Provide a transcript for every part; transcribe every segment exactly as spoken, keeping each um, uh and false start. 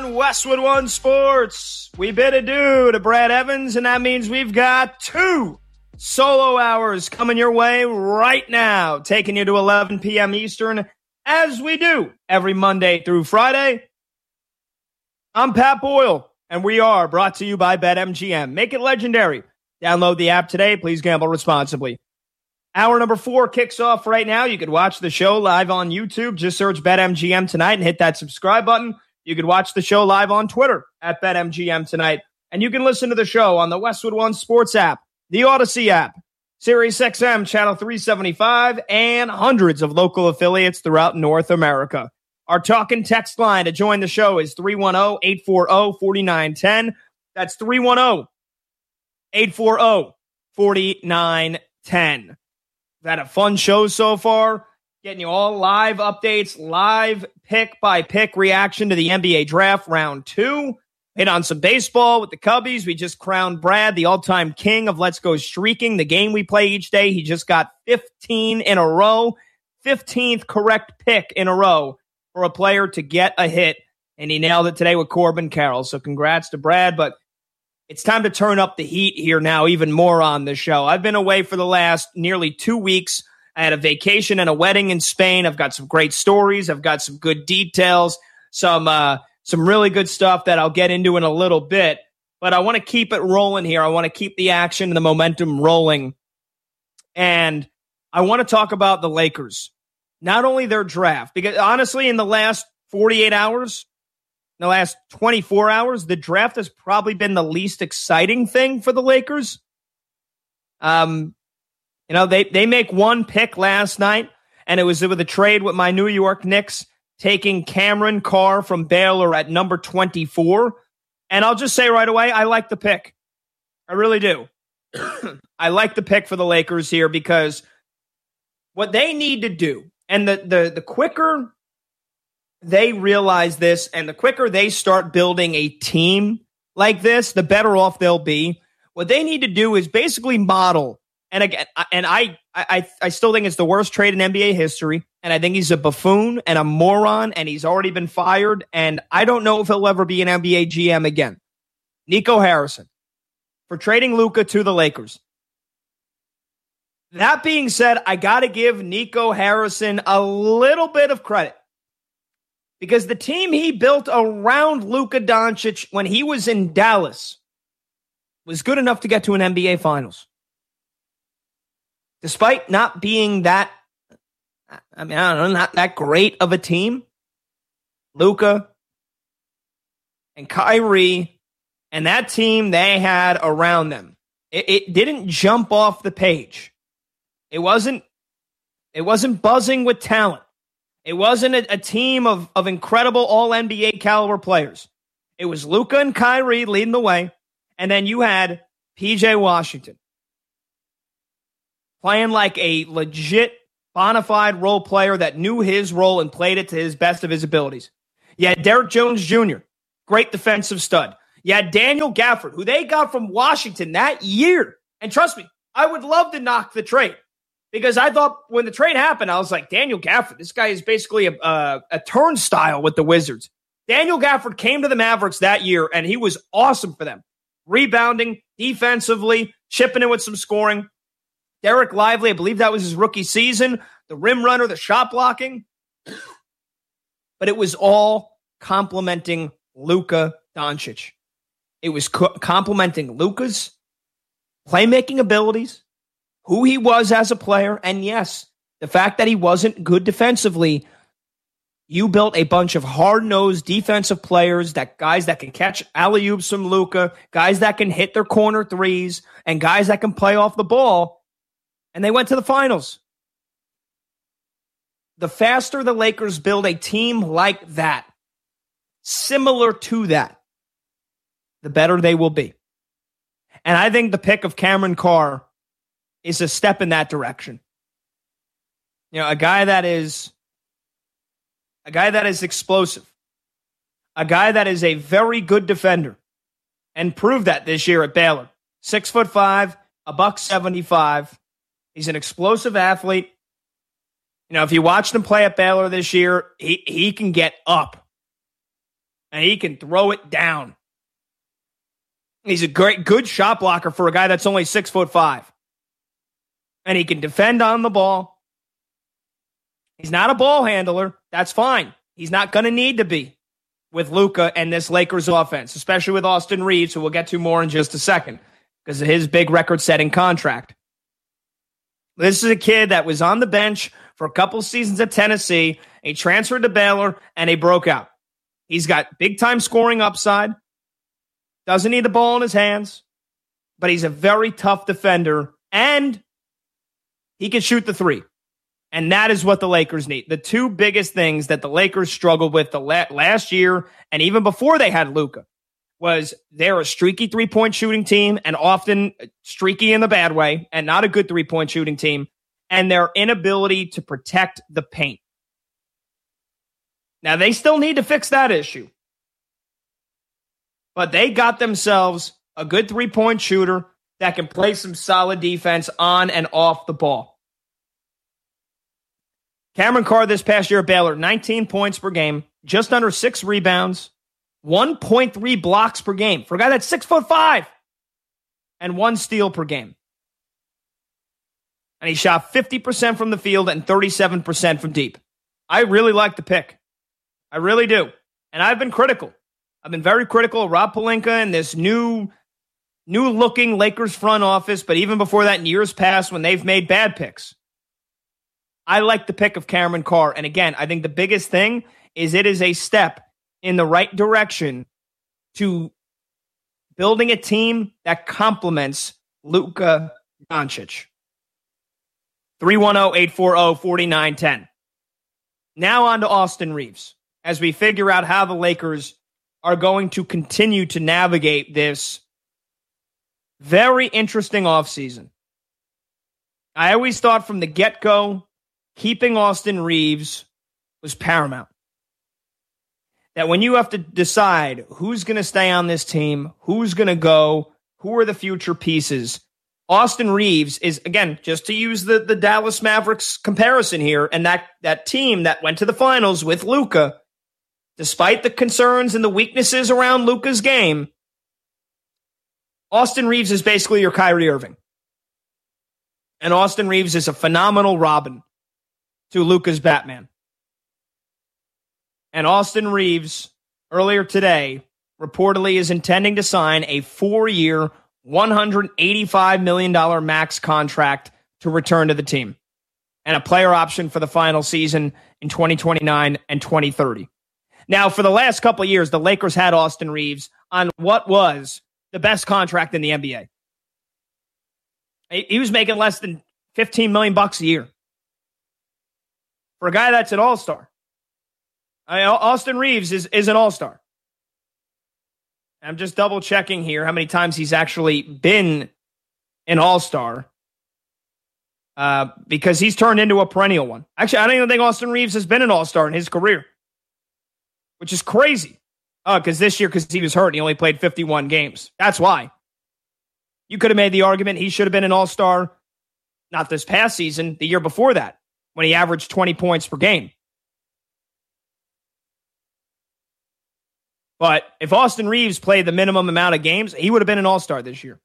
on Westwood One Sports. We bid adieu to Brad Evans, and that means we've got two solo hours coming your way right now, taking you to eleven p.m. Eastern, as we do every Monday through Friday. I'm Pat Boyle, and we are brought to you by BetMGM. Make it legendary. Download the app today. Please gamble responsibly. Hour number four kicks off right now. You could watch the show live on YouTube. Just search BetMGM tonight and hit that subscribe button. You could watch the show live on Twitter at BetMGM tonight. And you can listen to the show on the Westwood One Sports app, the Odyssey app, Sirius X M Channel three seventy-five, and hundreds of local affiliates throughout North America. Our talk and text line to join the show is three one zero, eight four zero, four nine one zero. That's three one zero, eight four zero, four nine one zero. We've had a fun show so far, getting you all live updates, live pick-by-pick reaction to the N B A Draft Round two. Hit on some baseball with the Cubbies. We just crowned Brad the all-time king of Let's Go Streaking, the game we play each day. He just got fifteen in a row, fifteenth correct pick in a row for a player to get a hit, and he nailed it today with Corbin Carroll. So congrats to Brad, but it's time to turn up the heat here now, even more on the show. I've been away for the last nearly two weeks. I had a vacation and a wedding in Spain. I've got some great stories. I've got some good details, some uh, some really good stuff that I'll get into in a little bit. But I want to keep it rolling here. I want to keep the action and the momentum rolling. And I want to talk about the Lakers. Not only their draft, because honestly, in the last forty-eight hours, in the last twenty-four hours, the draft has probably been the least exciting thing for the Lakers. Um, you know, they, they make one pick last night, and it was with a trade with my New York Knicks, taking Cameron Carr from Baylor at number twenty-four. And I'll just say right away, I like the pick. I really do. I like the pick for the Lakers here because what they need to do, and the, the, the quicker they realize this and the quicker they start building a team like this, the better off they'll be. What they need to do is basically model. And again, and I, I, I still think it's the worst trade in N B A history. And I think he's a buffoon and a moron, and he's already been fired. And I don't know if he'll ever be an N B A G M again. Nico Harrison for trading Luka to the Lakers. That being said, I got to give Nico Harrison a little bit of credit because the team he built around Luka Doncic when he was in Dallas was good enough to get to an N B A Finals. Despite not being that, I mean, I don't know, not that great of a team, Luka and Kyrie and that team they had around them, it, it didn't jump off the page. It wasn't, it wasn't buzzing with talent. It wasn't a, a team of, of incredible all N B A caliber players. It was Luka and Kyrie leading the way. And then you had P J Washington playing like a legit bona fide role player that knew his role and played it to his best of his abilities. You had Derrick Jones Junior, great defensive stud. You had Daniel Gafford, who they got from Washington that year. And trust me, I would love to knock the trade. Because I thought when the trade happened, I was like, Daniel Gafford, this guy is basically a, a, a turnstile with the Wizards. Daniel Gafford came to the Mavericks that year, and he was awesome for them. Rebounding, defensively, chipping in with some scoring. Derek Lively, I believe that was his rookie season. The rim runner, the shot blocking. But it was all complimenting Luka Doncic. It was co- complimenting Luka's playmaking abilities, who he was as a player, and yes, the fact that he wasn't good defensively. You built a bunch of hard-nosed defensive players, that guys that can catch alley-oops from Luka, guys that can hit their corner threes, and guys that can play off the ball, and they went to the finals. The faster the Lakers build a team like that, similar to that, the better they will be. And I think the pick of Cameron Carr is a step in that direction. You know, a guy that is a guy that is explosive, a guy that is a very good defender, and proved that this year at Baylor. Six foot five, a buck seventy-five. He's an explosive athlete. You know, if you watched him play at Baylor this year, he, he can get up. and he can throw it down. He's a great, good shot blocker for a guy that's only six foot five. And he can defend on the ball. He's not a ball handler. That's fine. He's not going to need to be with Luka and this Lakers offense, especially with Austin Reeves, who we'll get to more in just a second because of his big record-setting contract. This is a kid that was on the bench for a couple seasons at Tennessee. He transferred to Baylor, and he broke out. He's got big-time scoring upside. Doesn't need the ball in his hands, but he's a very tough defender, and he can shoot the three. And that is what the Lakers need. The two biggest things that the Lakers struggled with the la- last year, and even before they had Luka, was they're a streaky three-point shooting team, and often streaky in the bad way, and not a good three-point shooting team, and their inability to protect the paint. Now, they still need to fix that issue. But they got themselves a good three-point shooter that can play some solid defense on and off the ball. Cameron Carr this past year at Baylor, nineteen points per game, just under six rebounds, one point three blocks per game for a guy that's six foot five, and one steal per game. And he shot fifty percent from the field and thirty-seven percent from deep. I really like the pick. I really do. And I've been critical. I've been very critical of Rob Pelinka and this new, new-looking Lakers front office, but even before that, in years past, when they've made bad picks. I like the pick of Cameron Carr. And again, I think the biggest thing is it is a step in the right direction to building a team that complements Luka Doncic. three one zero, eight four zero, four nine one zero. Now on to Austin Reeves as we figure out how the Lakers are going to continue to navigate this very interesting offseason. I always thought from the get-go, keeping Austin Reeves was paramount. That when you have to decide who's going to stay on this team, who's going to go, who are the future pieces, Austin Reeves is, again, just to use the, the Dallas Mavericks comparison here, and that, that team that went to the finals with Luka, despite the concerns and the weaknesses around Luka's game, Austin Reeves is basically your Kyrie Irving. And Austin Reeves is a phenomenal Robin to Luka's Batman. And Austin Reeves, earlier today, reportedly is intending to sign a four-year, one hundred eighty-five million dollars max contract to return to the team, and a player option for the final season in twenty twenty-nine and twenty thirty. Now, for the last couple of years, the Lakers had Austin Reeves on what was the best contract in the N B A. He was making less than fifteen million bucks a year. For a guy that's an all-star. I mean, Austin Reeves is, is an all-star. I'm just double-checking here how many times he's actually been an all-star. Uh, because he's turned into a perennial one. Actually, I don't even think Austin Reeves has been an all-star in his career. Which is crazy. Oh, because this year, because he was hurt, he only played fifty-one games. That's why. You could have made the argument he should have been an all-star, not this past season, the year before that, when he averaged twenty points per game. But if Austin Reeves played the minimum amount of games, he would have been an all-star this year.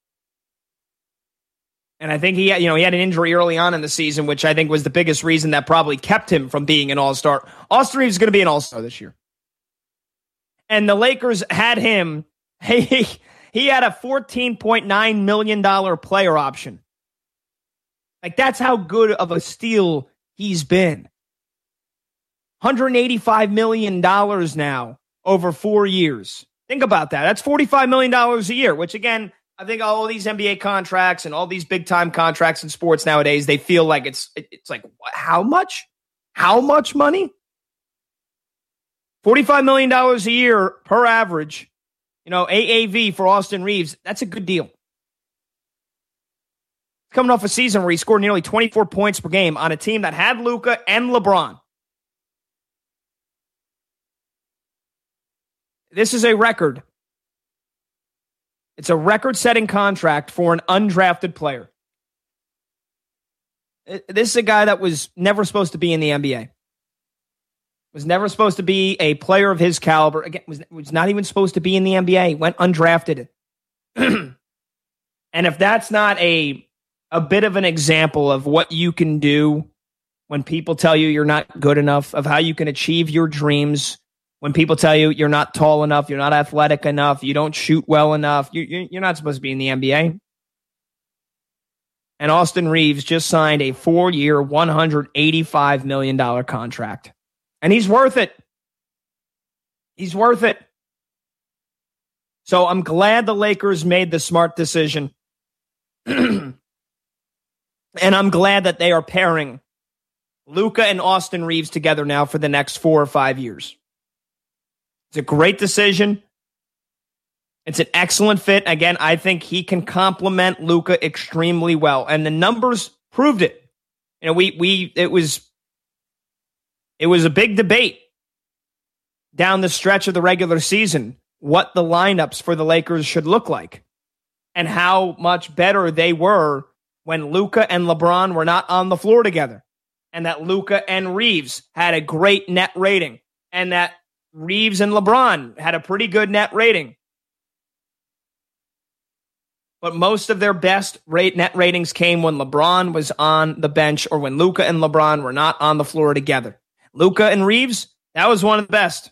And I think he had, you know, he had an injury early on in the season, which I think was the biggest reason that probably kept him from being an all-star. Austin Reeves is going to be an all-star this year. And the Lakers had him, he, he had a fourteen point nine million dollars player option. Like, that's how good of a steal he's been. one hundred eighty-five million dollars now over four years. Think about that. That's forty-five million dollars a year, which, again, I think all these N B A contracts and all these big-time contracts in sports nowadays, they feel like it's it's like, how much? How much money? forty-five million dollars a year per average, you know, A A V for Austin Reeves, that's a good deal. Coming off a season where he scored nearly twenty-four points per game on a team that had Luka and LeBron. This is a record. It's a record-setting contract for an undrafted player. This is a guy that was never supposed to be in the N B A. Was never supposed to be a player of his caliber. Again, was, was not even supposed to be in the N B A. Went undrafted. And if that's not a a bit of an example of what you can do when people tell you you're not good enough, of how you can achieve your dreams, when people tell you you're not tall enough, you're not athletic enough, you don't shoot well enough, you, you, you're not supposed to be in the N B A. And Austin Reaves just signed a four-year, one hundred eighty-five million dollars contract. And he's worth it. He's worth it. So I'm glad the Lakers made the smart decision. And I'm glad that they are pairing Luka and Austin Reaves together now for the next four or five years. It's a great decision. It's an excellent fit. Again, I think he can complement Luka extremely well. And the numbers proved it. You know, we we it was it was a big debate down the stretch of the regular season what the lineups for the Lakers should look like and how much better they were when Luka and LeBron were not on the floor together, and that Luka and Reaves had a great net rating, and that Reaves and LeBron had a pretty good net rating. But most of their best rate net ratings came when LeBron was on the bench or when Luka and LeBron were not on the floor together. Luka and Reaves, that was one of the best.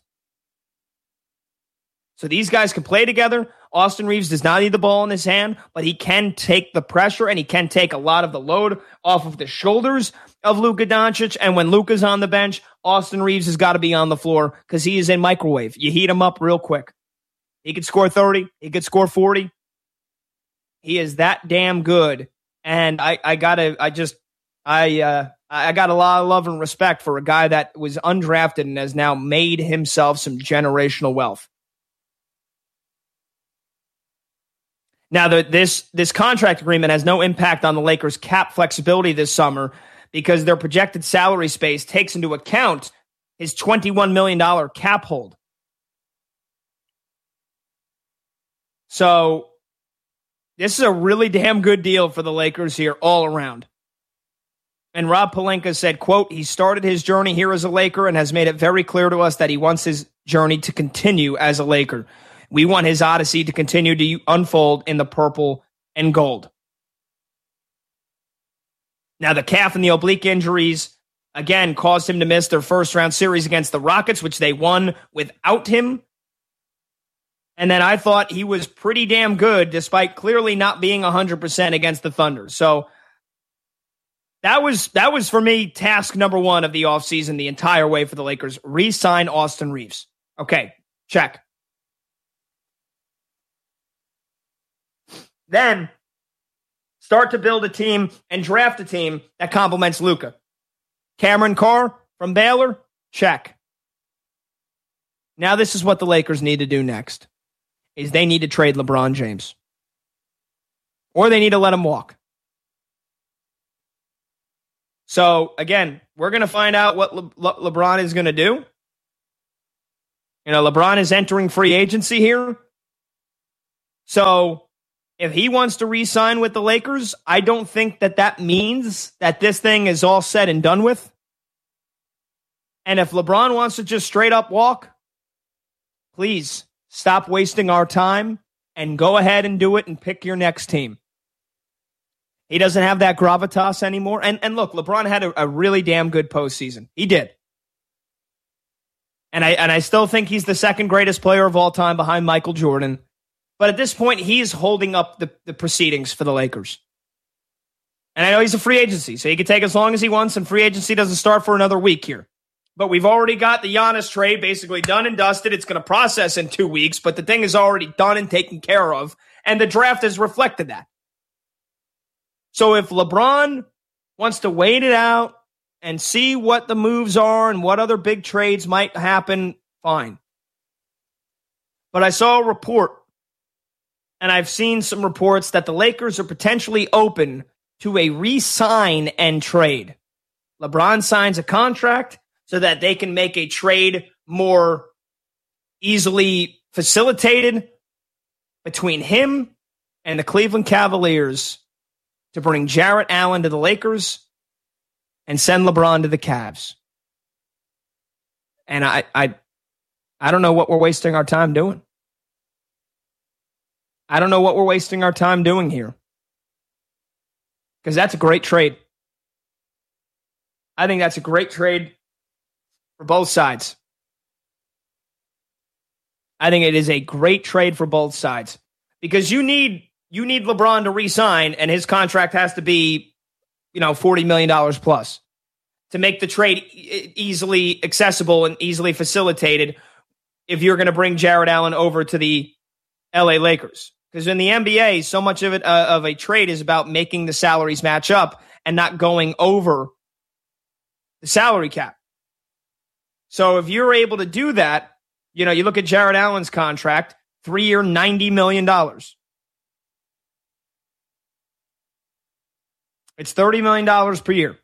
So these guys can play together. Austin Reaves does not need the ball in his hand, but he can take the pressure and he can take a lot of the load off of the shoulders of Luka Doncic. And when Luka's on the bench, Austin Reaves has got to be on the floor because he is in microwave. You heat him up real quick. He could score thirty. He could score forty. He is that damn good. And I, I gotta, I just, I, uh, I got a lot of love and respect for a guy that was undrafted and has now made himself some generational wealth. Now, the, this this contract agreement has no impact on the Lakers' cap flexibility this summer because their projected salary space takes into account his twenty-one million dollars cap hold. So, this is a really damn good deal for the Lakers here all around. And Rob Pelinka said, quote, he started his journey here as a Laker and has made it very clear to us that he wants his journey to continue as a Laker. We want his odyssey to continue to unfold in the purple and gold. Now, the calf and the oblique injuries, again, caused him to miss their first-round series against the Rockets, which they won without him. And then I thought he was pretty damn good, despite clearly not being one hundred percent against the Thunder. So that was, that was for me, task number one of the offseason the entire way for the Lakers. Re-sign Austin Reaves. Okay, check. Then start to build a team and draft a team that complements Luka. Cameron Carr from Baylor, check. Now this is what the Lakers need to do next, is they need to trade LeBron James. Or they need to let him walk. So, again, we're going to find out what Le- Le- LeBron is going to do. You know, LeBron is entering free agency here. So, if he wants to re-sign with the Lakers, I don't think that that means that this thing is all said and done with. And if LeBron wants to just straight up walk, please stop wasting our time and go ahead and do it and pick your next team. He doesn't have that gravitas anymore. And, and look, LeBron had a, a really damn good postseason. He did. And I, and I still think he's the second greatest player of all time behind Michael Jordan. But at this point, he's holding up the, the proceedings for the Lakers. And I know he's a free agency, so he can take as long as he wants, and free agency doesn't start for another week here. But we've already got the Giannis trade basically done and dusted. It's going to process in two weeks, but the thing is already done and taken care of, and the draft has reflected that. So if LeBron wants to wait it out and see what the moves are and what other big trades might happen, fine. But I saw a report, and I've seen some reports that the Lakers are potentially open to a re-sign and trade. LeBron signs a contract so that they can make a trade more easily facilitated between him and the Cleveland Cavaliers to bring Jarrett Allen to the Lakers and send LeBron to the Cavs. And I, I, I don't know what we're wasting our time doing. I don't know what we're wasting our time doing here. Because that's a great trade. I think that's a great trade for both sides. I think it is a great trade for both sides. Because you need you need LeBron to re-sign, and his contract has to be, you know, forty million dollars plus to make the trade e- easily accessible and easily facilitated if you're going to bring Jared Allen over to the L A Lakers. Because in the N B A, so much of it uh, of a trade is about making the salaries match up and not going over the salary cap. So if you're able to do that, you know, you look at Jared Allen's contract, three-year, ninety million dollars. It's thirty million dollars per year.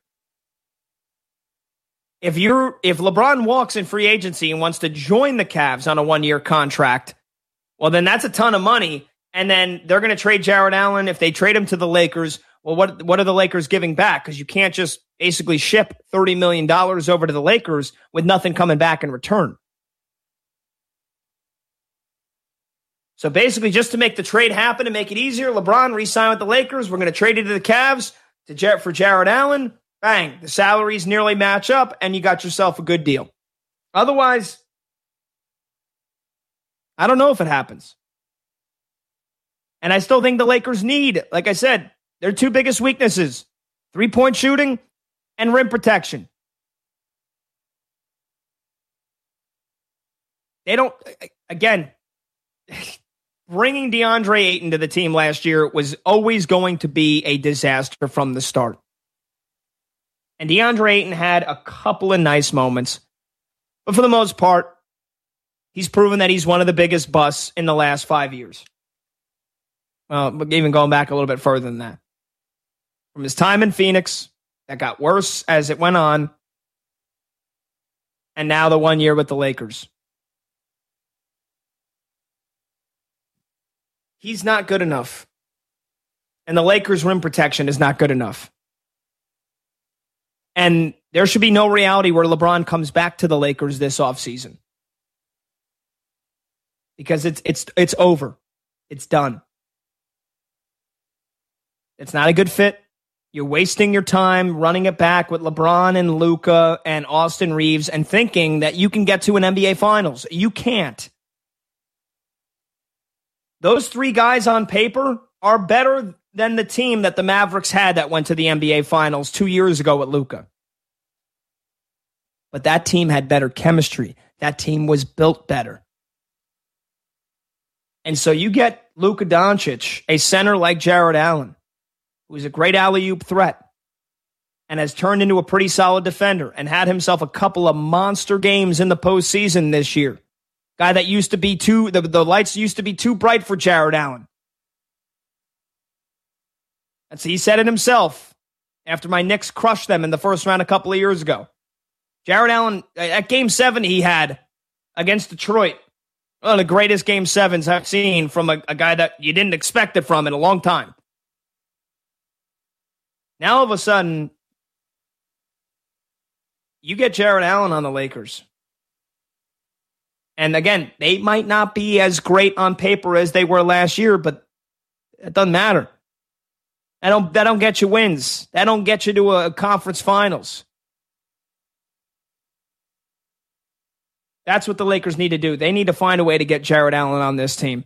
If you're if LeBron walks in free agency and wants to join the Cavs on a one-year contract, well, then that's a ton of money. And then they're going to trade Jared Allen. If they trade him to the Lakers, well, what what are the Lakers giving back? Because you can't just basically ship thirty million dollars over to the Lakers with nothing coming back in return. So basically, just to make the trade happen and make it easier, LeBron re-sign with the Lakers. We're going to trade it to the Cavs to Jar- for Jared Allen. Bang, the salaries nearly match up, and you got yourself a good deal. Otherwise, I don't know if it happens. And I still think the Lakers need, like I said, their two biggest weaknesses, three-point shooting and rim protection. They don't, again, bringing DeAndre Ayton to the team last year was always going to be a disaster from the start. And DeAndre Ayton had a couple of nice moments. But for the most part, he's proven that he's one of the biggest busts in the last five years. Well, even going back a little bit further than that. From his time in Phoenix, that got worse as it went on. And now the one year with the Lakers. He's not good enough. And the Lakers' rim protection is not good enough. And there should be no reality where LeBron comes back to the Lakers this offseason. Because it's it's it's over. It's done. It's not a good fit. You're wasting your time running it back with LeBron and Luka and Austin Reeves and thinking that you can get to an N B A Finals. You can't. Those three guys on paper are better than the team that the Mavericks had that went to the N B A Finals two years ago with Luka. But that team had better chemistry. That team was built better. And so you get Luka Doncic, a center like Jared Allen, who's a great alley-oop threat and has turned into a pretty solid defender and had himself a couple of monster games in the postseason this year. Guy that used to be too, the, the lights used to be too bright for Jared Allen. That's, he said it himself after my Knicks crushed them in the first round a couple of years ago. Jared Allen, at game seven he had against Detroit, one of the greatest game sevens I've seen from a, a guy that you didn't expect it from in a long time. Now all of a sudden, you get Jared Allen on the Lakers. And again, they might not be as great on paper as they were last year, but it doesn't matter. That don't, that don't get you wins. That don't get you to a conference finals. That's what the Lakers need to do. They need to find a way to get Jared Allen on this team.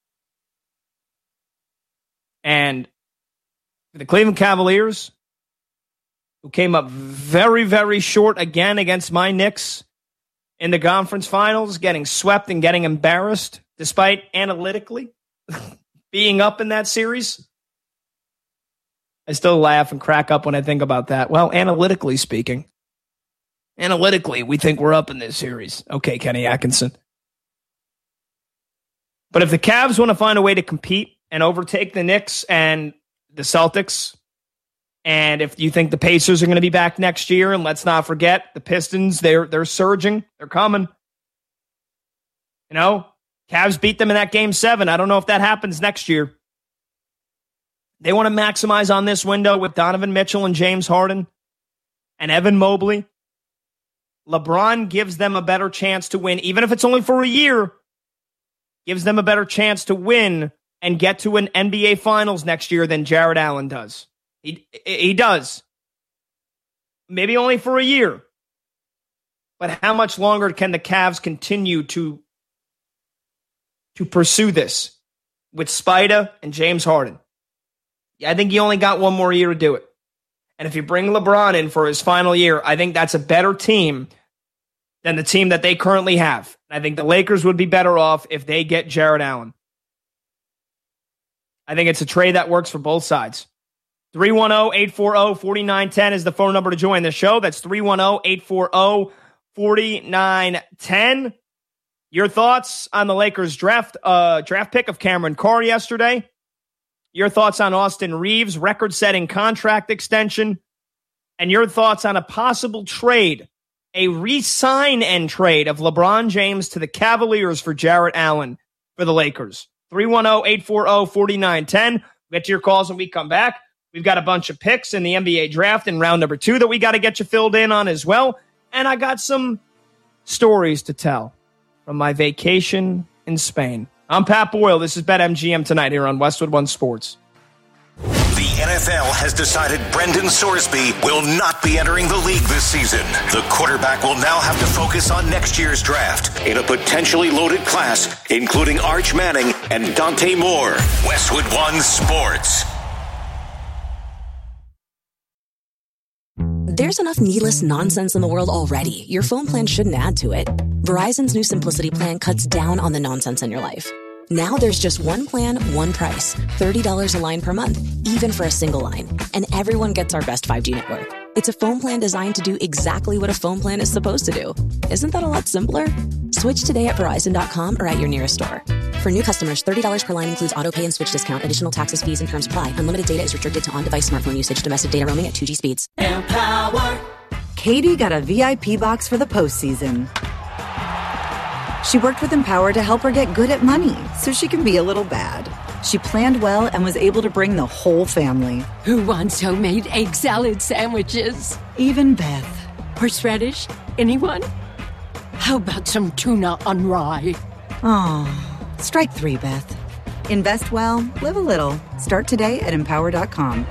And the Cleveland Cavaliers, who came up very, very short again against my Knicks in the conference finals, getting swept and getting embarrassed, despite analytically being up in that series. I still laugh and crack up when I think about that. Well, analytically speaking, analytically, we think we're up in this series. Okay, Kenny Atkinson. But if the Cavs want to find a way to compete and overtake the Knicks and the Celtics, and if you think the Pacers are going to be back next year, and let's not forget the Pistons, they're they're surging, they're coming. You know, Cavs beat them in that game seven. I don't know if that happens next year. They want to maximize on this window with Donovan Mitchell and James Harden and Evan Mobley. LeBron gives them a better chance to win, even if it's only for a year, gives them a better chance to win and get to an N B A Finals next year than Jarrett Allen does. He, he does. Maybe only for a year. But how much longer can the Cavs continue to, to pursue this with Spida and James Harden? I think he only got one more year to do it. And if you bring LeBron in for his final year, I think that's a better team than the team that they currently have. I think the Lakers would be better off if they get Jarrett Allen. I think it's a trade that works for both sides. three one zero, eight four zero, four nine one zero is the phone number to join the show. That's three one zero, eight four zero, four nine one zero. Your thoughts on the Lakers draft uh, draft pick of Cameron Carr yesterday. Your thoughts on Austin Reeves' record-setting contract extension. And your thoughts on a possible trade, a re-sign and trade of LeBron James to the Cavaliers for Jarrett Allen for the Lakers. three one zero, eight four zero, four nine one zero. Get to your calls when we come back. We've got a bunch of picks in the N B A draft in round number two that we got to get you filled in on as well. And I got some stories to tell from my vacation in Spain. I'm Pat Boyle. This is BetMGM tonight here on Westwood One Sports. The N F L has decided Brendan Sorsby will not be entering the league this season. The quarterback will now have to focus on next year's draft in a potentially loaded class, including Arch Manning and Dante Moore. Westwood One Sports. There's enough needless nonsense in the world already. Your phone plan shouldn't add to it. Verizon's new Simplicity plan cuts down on the nonsense in your life. Now there's just one plan, one price. thirty dollars a line per month, even for a single line. And everyone gets our best five G network. It's a phone plan designed to do exactly what a phone plan is supposed to do. Isn't that a lot simpler? Switch today at Verizon dot com or at your nearest store. For new customers, thirty dollars per line includes auto pay and switch discount. Additional taxes, fees, and terms apply. Unlimited data is restricted to on-device smartphone usage. Domestic data roaming at two G speeds. Empower. Katie got a V I P box for the postseason. She worked with Empower to help her get good at money so she can be a little bad. She planned well and was able to bring the whole family. Who wants homemade egg salad sandwiches? Even Beth. Horseradish? Anyone? How about some tuna on rye? Oh, strike three, Beth. Invest well, live a little. Start today at empower dot com.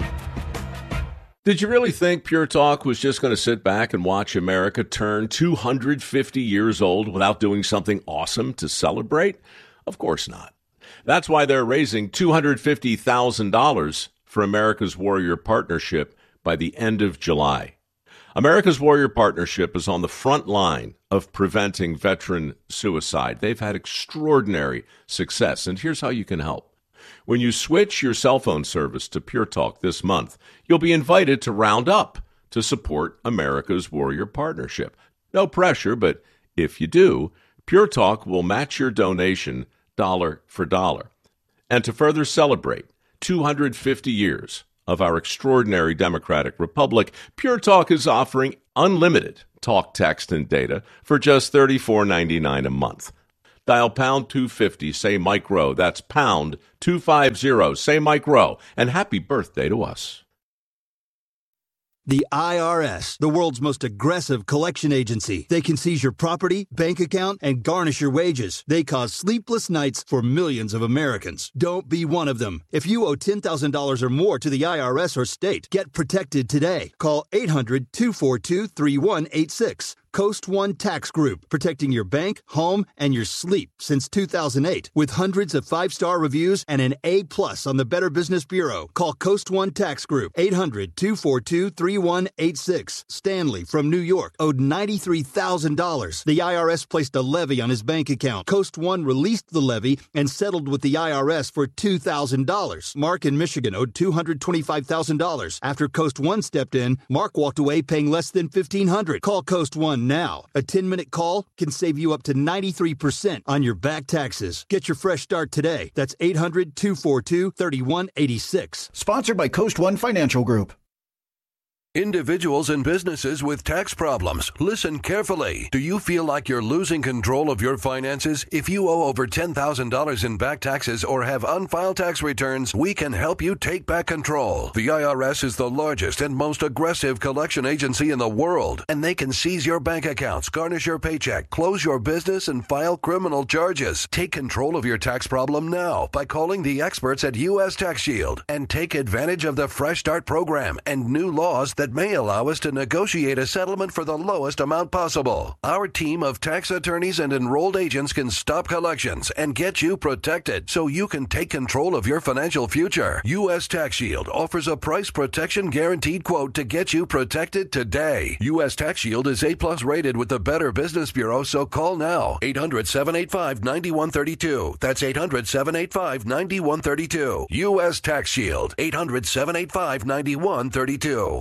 Did you really think Pure Talk was just going to sit back and watch America turn two hundred fifty years old without doing something awesome to celebrate? Of course not. That's why they're raising two hundred fifty thousand dollars for America's Warrior Partnership by the end of July. America's Warrior Partnership is on the front line of preventing veteran suicide. They've had extraordinary success, and here's how you can help. When you switch your cell phone service to Pure Talk this month, you'll be invited to round up to support America's Warrior Partnership. No pressure, but if you do, Pure Talk will match your donation dollar for dollar. And to further celebrate two hundred fifty years of our extraordinary democratic republic, Pure Talk is offering unlimited talk, text, and data for just thirty-four ninety-nine a month. Dial pound two fifty, say Mike Rowe. That's pound two fifty, say Mike Rowe. And happy birthday to us. The I R S, the world's most aggressive collection agency. They can seize your property, bank account, and garnish your wages. They cause sleepless nights for millions of Americans. Don't be one of them. If you owe ten thousand dollars or more to the I R S or state, get protected today. Call eight hundred, two four two, three one eight six. Coast One Tax Group, protecting your bank, home, and your sleep since two thousand eight. With hundreds of five-star reviews and an A plus on the Better Business Bureau. Call Coast One Tax Group, eight hundred, two four two, three one eight six. Stanley from New York owed ninety-three thousand dollars. The I R S placed a levy on his bank account. Coast One released the levy and settled with the I R S for two thousand dollars. Mark in Michigan owed two hundred twenty-five thousand dollars. After Coast One stepped in, Mark walked away paying less than fifteen hundred dollars. Call Coast One now. A ten-minute call can save you up to ninety-three percent on your back taxes. Get your fresh start today. That's eight hundred, two four two, three one eight six. Sponsored by Coast One Financial Group. Individuals and businesses with tax problems, listen carefully. Do you feel like you're losing control of your finances? If you owe over ten thousand dollars in back taxes or have unfiled tax returns, we can help you take back control. The I R S is the largest and most aggressive collection agency in the world, and they can seize your bank accounts, garnish your paycheck, close your business, and file criminal charges. Take control of your tax problem now by calling the experts at U S Tax Shield and take advantage of the Fresh Start program and new laws that may allow us to negotiate a settlement for the lowest amount possible. Our team of tax attorneys and enrolled agents can stop collections and get you protected so you can take control of your financial future. U S Tax Shield offers a price protection guaranteed quote to get you protected today. U S Tax Shield is A plus rated with the Better Business Bureau, so call now. eight hundred, seven eight five, nine one three two. That's eight hundred, seven eight five, nine one three two. U S Tax Shield. eight hundred, seven eight five, nine one three two.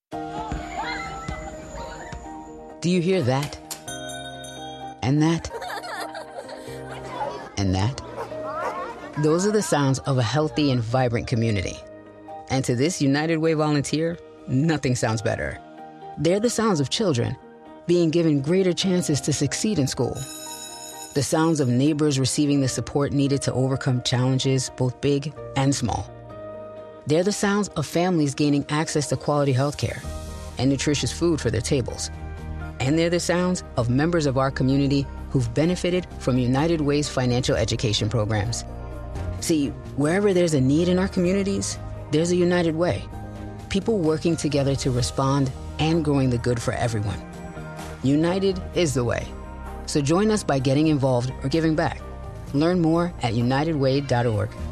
Do you hear that? And that? And that? Those are the sounds of a healthy and vibrant community. And to this United Way volunteer, nothing sounds better. They're the sounds of children being given greater chances to succeed in school. The sounds of neighbors receiving the support needed to overcome challenges, both big and small. They're the sounds of families gaining access to quality health care and nutritious food for their tables. And they're the sounds of members of our community who've benefited from United Way's financial education programs. See, wherever there's a need in our communities, there's a United Way. People working together to respond and growing the good for everyone. United is the way. So join us by getting involved or giving back. Learn more at united way dot org.